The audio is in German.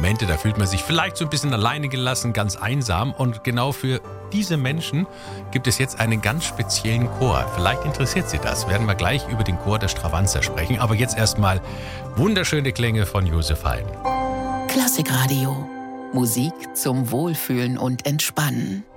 Momente, da fühlt man sich vielleicht so ein bisschen alleine gelassen, ganz einsam. Und genau für diese Menschen gibt es jetzt einen ganz speziellen Chor. Vielleicht interessiert Sie das. Werden wir gleich über den Chor der Stravanzer sprechen. Aber jetzt erstmal wunderschöne Klänge von Josef Haydn. Klassikradio. Musik zum Wohlfühlen und Entspannen.